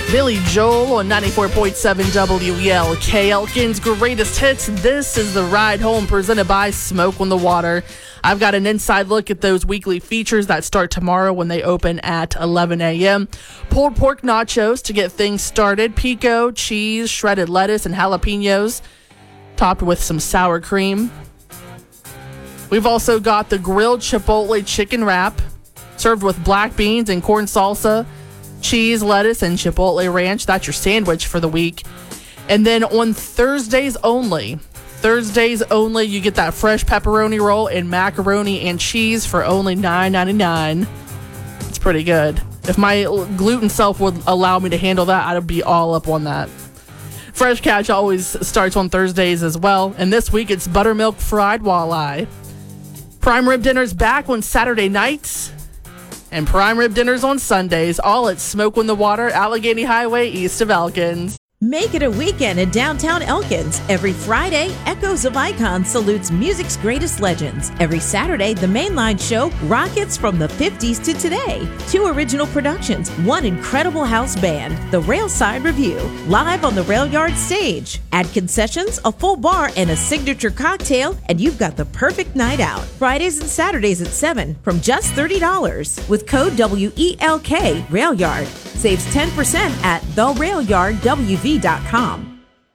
Billy Joel on 94.7 WELK. Elkins' greatest hits. This is the ride home presented by Smoke on the Water. I've got an inside look at those weekly features that start tomorrow when they open at 11 a.m. Pulled pork nachos to get things started. Pico, cheese, shredded lettuce, and jalapenos, topped with some sour cream. We've also got the grilled chipotle chicken wrap, served with black beans and corn salsa, cheese, lettuce, and chipotle ranch. That's your sandwich for the week. And then on Thursdays only, you get that fresh pepperoni roll and macaroni and cheese for only $9.99. It's pretty good. If my gluten self would allow me to handle that, I'd be all up on that. Fresh Catch always starts on Thursdays as well. And this week it's buttermilk fried walleye. Prime rib dinner's back on Saturday nights. And prime rib dinners on Sundays, all at Smoke on the Water, Allegheny Highway, east of Elkins. Make it a weekend in downtown Elkins. Every Friday, Echoes of Icon salutes music's greatest legends. Every Saturday, the Mainline show rockets from the 50s to today. 2 original productions, 1 incredible house band, the Railside Review, live on the Rail Yard stage. Add concessions, a full bar, and a signature cocktail, and you've got the perfect night out. Fridays and Saturdays at 7 from just $30. With code WELK, Rail Yard. Saves 10% at therailyardwv.com.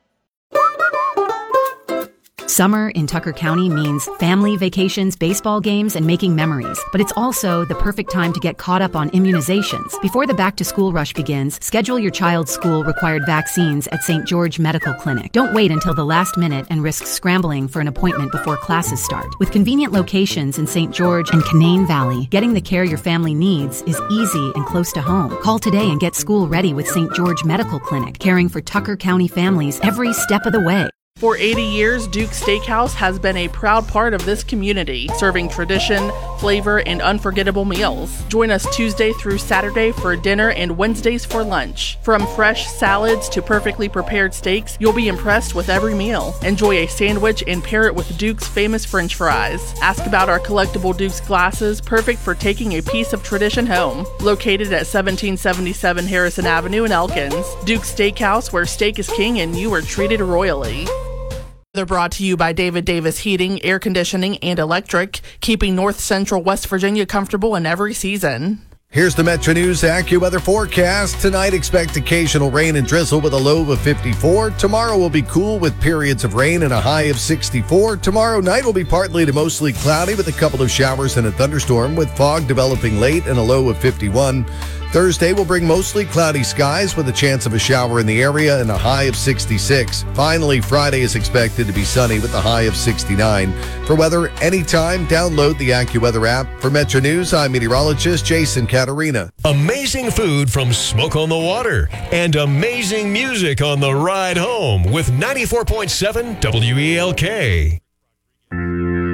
Summer in Tucker County means family vacations, baseball games, and making memories. But it's also the perfect time to get caught up on immunizations. Before the back-to-school rush begins, schedule your child's school-required vaccines at St. George Medical Clinic. Don't wait until the last minute and risk scrambling for an appointment before classes start. With convenient locations in St. George and Canaan Valley, getting the care your family needs is easy and close to home. Call today and get school ready with St. George Medical Clinic, caring for Tucker County families every step of the way. For 80 years, Duke Steakhouse has been a proud part of this community, serving tradition, flavor, and unforgettable meals. Join us Tuesday through Saturday for dinner and Wednesdays for lunch. From fresh salads to perfectly prepared steaks, you'll be impressed with every meal. Enjoy a sandwich and pair it with Duke's famous French fries. Ask about our collectible Duke's glasses, perfect for taking a piece of tradition home. Located at 1777 Harrison Avenue in Elkins, Duke's Steakhouse, where steak is king and you are treated royally. They're brought to you by David Davis Heating, Air Conditioning, and Electric, keeping North Central West Virginia comfortable in every season. Here's the Metro News AccuWeather forecast. Tonight, expect occasional rain and drizzle with a low of 54. Tomorrow will be cool with periods of rain and a high of 64. Tomorrow night will be partly to mostly cloudy with a couple of showers and a thunderstorm with fog developing late and a low of 51. Thursday will bring mostly cloudy skies with a chance of a shower in the area and a high of 66. Finally, Friday is expected to be sunny with a high of 69. For weather anytime, download the AccuWeather app. For Metro News, I'm meteorologist Jason Caterina. Amazing food from Smoke on the Water and amazing music on the ride home with 94.7 WELK.